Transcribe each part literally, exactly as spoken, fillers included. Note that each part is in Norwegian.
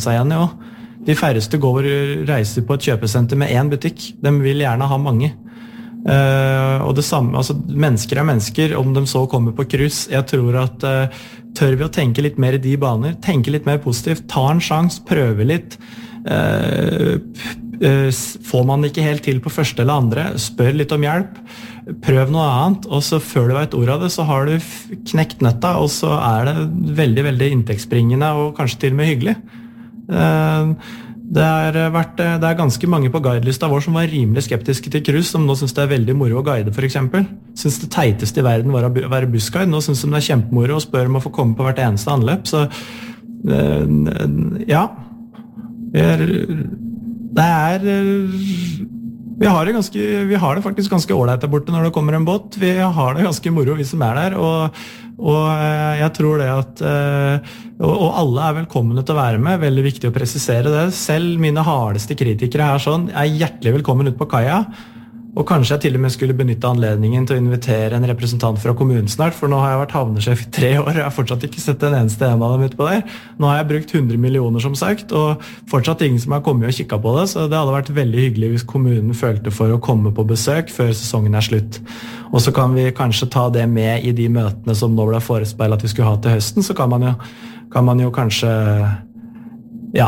seg igjen i også. De færreste går og reiser på et kjøpesenter med en butikk. De vil gjerne ha mange. Uh, og det samme, altså mennesker er mennesker, om de så kommer på kryss. Jeg tror at uh, tør vi å tenke litt mer i de baner, tenke litt mer positivt, ta en sjans, prøve litt. Uh, uh, får man ikke helt til på første eller andre, spør litt om hjelp, prøv noe annet, og så før du vet ordet av det, så har du knekt nøtta, og så er det veldig, veldig inntektsbringende og kanskje til og med hyggelig. Det er, vært, det er ganske mange på guidelista vår som var rimelig skeptiske til cruise, som nå synes det er veldig moro å guide for eksempel. Synes det teiteste i verden var å være bussguide, nå synes de det er kjempemoro og spør om å få komme på hvert eneste anløp, så ja, det er, vi har det, ganske, vi har det faktisk ganske ordentlig der borte når det kommer en båt, vi har det ganske moro vi som er der, og Og jeg tror det at, og alle er velkomne til å være med, veldig viktig å presisere det. Selv mine hardeste kritikere her sånn, er hjertelig velkommen ut på kaia, og kanskje jeg til og med skulle benytte anledningen til å invitere en representant fra kommunen snart, for nå har jeg vært havnesjef i tre år, og jeg har fortsatt ikke sett en eneste en av dem ut på der. Nå har jeg brukt hundre millioner som sagt, og fortsatt ingen som har kommet og kikket på det, så det hadde vært veldig hyggelig hvis kommunen følte for å komme på besøk før sesongen er slutt. Og så kan vi kanskje ta det med i de møtene som nå ble forespeilet at vi skulle ha til høsten, så kan man jo, kan man jo kanskje, ja,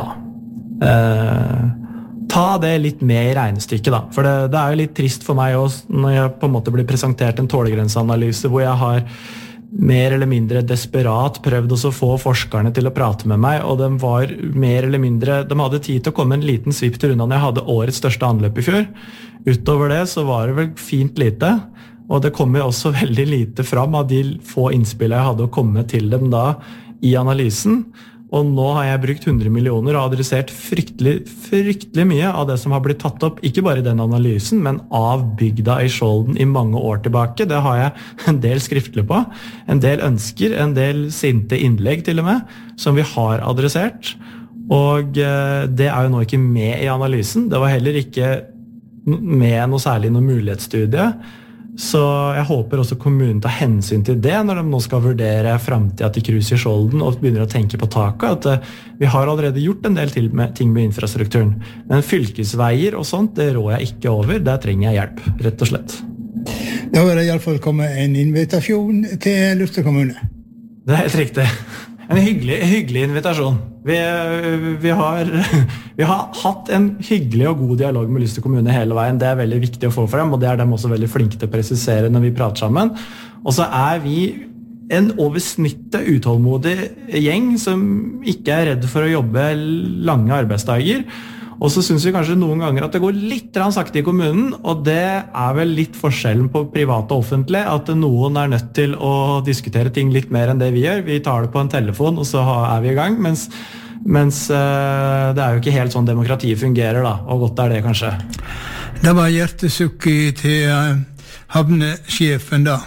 eh, ta det litt med i regnestykket da, for det, det er jo litt trist for meg også, når jeg på en måte blir presentert en tålegrenseanalyse hvor jeg har mer eller mindre desperat prøvd å få forskerne til å prate med meg, og de var mer eller mindre, de hadde tid til å komme en liten svipptur unna når jeg hadde årets største anløp i fjor. Utover det så var det vel fint lite, og det kom jo også veldig lite fram av de få innspillene jeg hadde å komme til dem da i analysen. Og nå har jeg brukt hundre millioner og adressert fryktelig, fryktelig mye av det som har blitt tatt opp, ikke bare i den analysen, men av bygda i Skjolden i mange år tilbake. Det har jeg en del skriftlig på, en del ønsker, en del sinte innlegg til og med, som vi har adressert. Og det er jo nå ikke med i analysen. Det var heller ikke med noe særlig noe mulighetsstudie. Så jeg håper også kommunen tar hensyn til det når de nå skal vurdere fremtiden til cruise i Skjolden og begynner å tenke på taket, at vi har allerede gjort en del til med ting med infrastrukturen. Men fylkesveier og sånt, det rår jeg ikke over, der trenger jeg hjelp, rett og slett. Da vil det i alle fall komme en invitasjon til Luster kommune. Det er helt riktig. En hyggelig, hyggelig invitasjon. Vi, vi, har, vi har hatt en hyggelig og god dialog med Luster kommune hele veien. Det er veldig viktig å få for dem, og det er de også veldig flinke til å presisere når vi prater sammen. Og så er vi en over snittet utålmodig gjeng som ikke er redd for å jobbe lange arbeidsdager. Og så synes vi kanskje noen ganger at det går litt sakte i kommunen, og det er vel litt forskjellen på privat og offentlig, at noen er nødt til å diskutere ting litt mer enn det vi gjør. Vi tar det på en telefon, og så er vi i gang, mens, mens uh, det er jo ikke helt sånn demokratiet fungerer da, og godt er det kanskje. Det var hjertesukket til uh, havnesjefen da.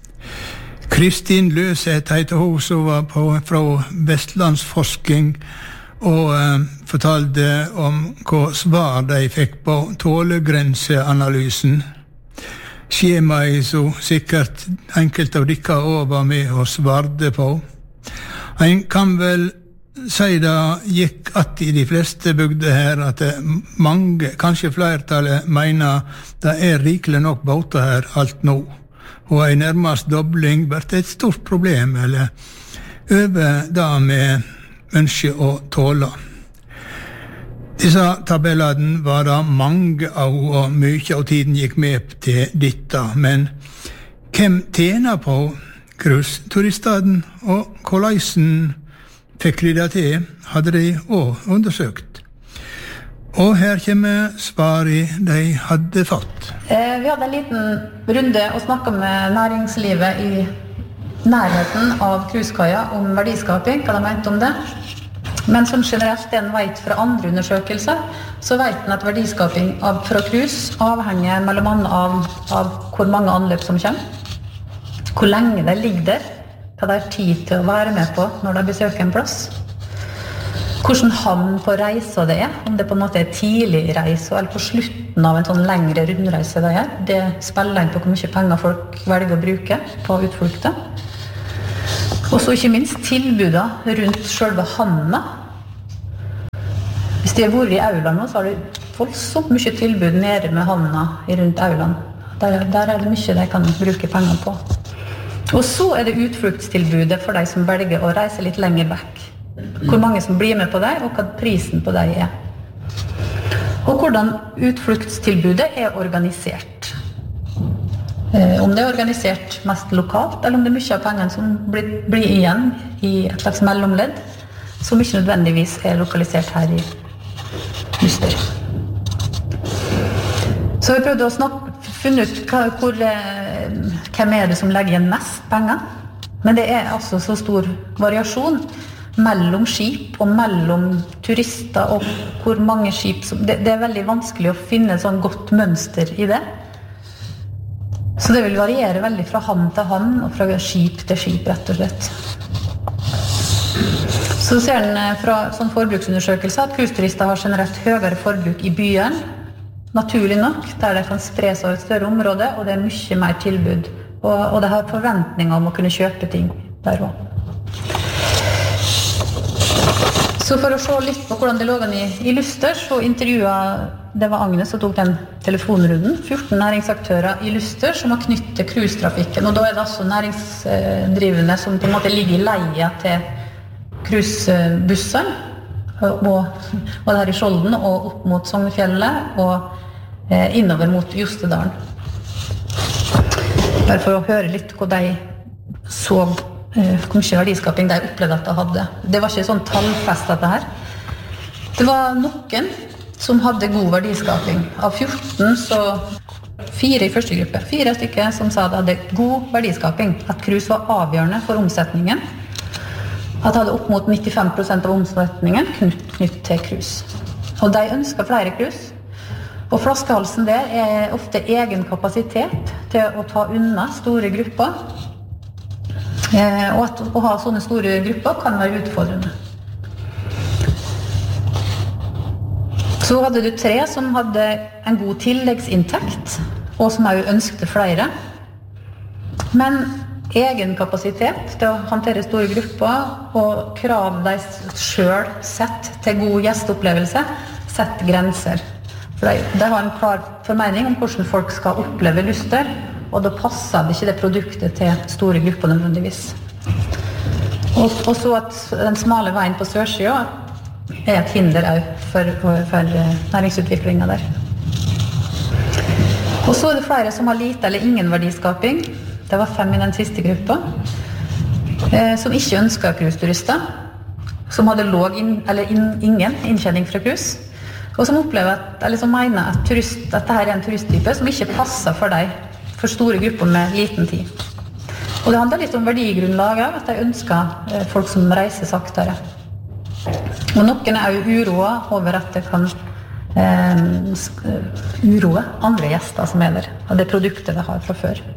Kristin Løseth heter hun som var på, fra Vestlandsforsking, og eh, fortalte om hva svar de fikk på tålegrenseanalysen. Skjemaet som sikkert enkelte av dere også var med og svarte på. En kan vel si det gikk at i de fleste bygder her at mange, kanskje flertallet, mener det er rikelig nok båter her alt nå. Og en nærmest dobling blir et stort problem, eller over det med ønske å tåle. Disse tabellene var det mange av, og mye av tiden gikk med til dette, men hvem tjener på cruiseturistene, og hvordan fikk de det til, hadde de også undersøkt. Og her kommer svaret de hadde fått. Eh, vi hadde en liten runde og snakket med næringslivet i nærheten av cruisekaia om verdiskaping, hva de mente om det. Men som generelt en vet fra andre undersøkelser, så vet en at verdiskaping av, fra cruise avhenger mellom annet av, av hvor mange anløp som kommer, hvor lenge det ligger der, hva det er tid til å være med på når de besøker en plass, hvordan havn på reise det er, om det på en måte er tidlig reise eller på slutten av en sånn lengre rundreise det er. Det spiller inn på hvor mye penger folk velger å bruke på utflukter. Og så ikke minst tilbudet rundt selve havna. Hvis de har vært i aulaen nå, så har de voldsomt mye tilbud nede med havna rundt aulaen. Der, der er det mye de kan bruke penger på. Og så er det utfluktstilbudet for de som velger å reise litt lenger vekk. Hvor mange som blir med på det, og hva prisen på det er. Og hvordan utfluktstilbudet er organisert. Eh, om det er organisert mest lokalt, eller om det er mye av pengene som blir, blir igjen i et slags mellomledd, som ikke nødvendigvis er lokalisert her i Luster. Så vi prøvde å snakke, finne ut hva, hvor, eh, hvem er det som legger igjen mest penger. Men det er altså så stor variasjon mellom skip og mellom turister og hvor mange skip som, det, det er veldig vanskelig å finne et sånn godt mønster i det. Så det vil variere veldig fra hand til hand og fra skip til skip, rett og slett. Så ser den fra sånn forbruksundersøkelse at cruiseturister har generelt høyere forbruk i byen, naturlig nok, der det kan spre seg over et større område, og det er mye mer tilbud. Og, og det har forventninger om å kunne kjøpe ting der også. Så for å se litt på hvordan det lå an i, i Luster, så intervjuet, det var Agnes som tok den telefonrunden, fjorten næringsaktører i Luster som har knyttet til cruisetrafikken, og da er det altså næringsdrivende som på en måte ligger i leie til cruisebussene, og, og det her i Skjolden, og opp mot Sognefjellet, og eh, innover mot Jostedalen. Bare for å høre litt hva de så, hvor mye verdiskaping de opplevde at de hadde. Det var ikke sånn tallfest dette her. Det var noen som hadde god verdiskaping. Av fjorten så fire i første gruppe. Fire stykker som sa at de hadde god verdiskaping. At cruise var avgjørende for omsetningen. At de hadde opp mot nittifem prosent av omsetningen knytt til cruise. Og de ønsket flere cruise. Og flaskehalsen der er ofte egen kapasitet til å ta unna store grupper. Eh, og at å ha sånne store grupper kan være utfordrende. Så hadde du tre som hadde en god tilleggsinntekt, og som også ønsket flere. Men egen kapasitet til å håndtere store grupper, og krav de selv sett til god gjesteopplevelse, sett grenser. For de, de har en klar formening om hvordan folk skal oppleve Luster, og da passer det ikke det produktet til store grupper nødvendigvis. Og, og så at den smale veien på sørsida er et hinder for, for, for næringsutviklingen der. Og så er det flere som har lite eller ingen verdiskaping. Det var fem i den siste gruppa, eh, som ikke ønsket cruiseturister, som hadde låg inn, eller in, ingen inntjening fra cruise, og som opplever at, eller som mener at, turist, at dette er en turisttype som ikke passer for deg, for store grupper med liten tid. Og det handler litt om verdigrunnlaget, at de ønsker eh, folk som reiser saktere. Og noen er jo uroet over at det kan eh, uroe andre gjester som er der, av det produktet de har fra før.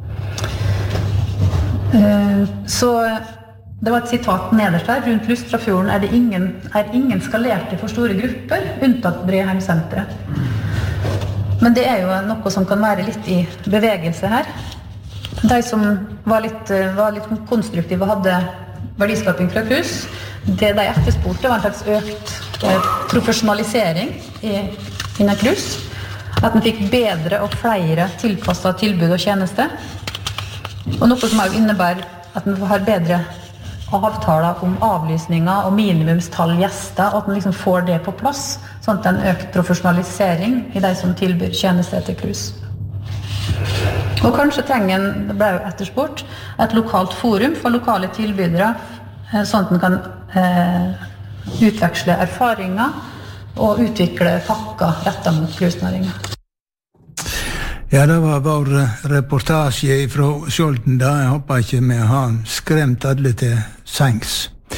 Eh, så det var et sitat nederst der, rundt Lustrafjorden er det ingen, er ingen skalerte for store grupper, unntatt Breheim-senteret. Men det er jo noe som kan være litt i bevegelse her. De som var litt, var litt konstruktive og hadde verdiskaping fra cruise, det de etterspurte var en slags økt eh, profesjonalisering i, innen cruise. At den fikk bedre og flere tilpasset tilbud og tjeneste. Og noe som også innebærer at den har bedre avtaler om avlysninger og minimumstall gjester, og at den liksom får det på plass, sånn at det er en økt profesjonalisering i de som tilbyr tjenester til cruise. Og kanskje trenger en, det ble jo etterspurt, et lokalt forum for lokale tilbydere, sånn at den kan eh, utveksle erfaringer og utvikle pakker rettet mot cruisenæringen. Ja, det var vår reportasje fra Skjolden da. Jeg håper ikke vi har skremt alle til sengs.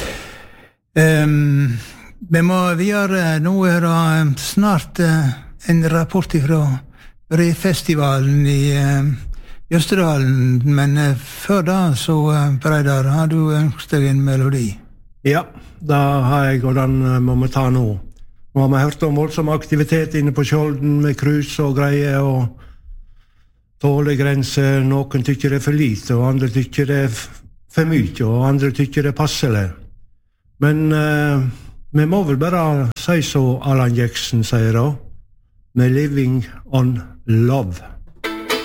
Um, vi må videre. Nå er det snart uh, en rapport fra Brefestivalen i uh, Jostedalen, men uh, før da så, uh, Breidar, har du ønsket deg en melodi? Ja, da har jeg, og den uh, må vi ta nå. Nå har vi hørt om voldsom aktivitet inne på Skjolden med cruise og greier, og tålegrenser. Noen tykker det er for lite, og andre tykker det er for mye, og andre tykker det er passelig. Men uh, vi må vel bare si så Allan Jackson sier da, med living on love.